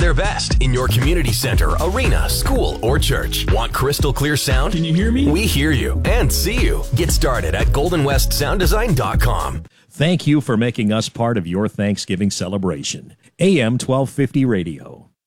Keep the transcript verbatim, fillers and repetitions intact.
their best in your community center, arena, school, or church. Want crystal clear sound? Can you hear me? We hear you and see you. Get started at golden west sound design dot com. Thank you for making us part of your Thanksgiving celebration. A M twelve fifty Radio.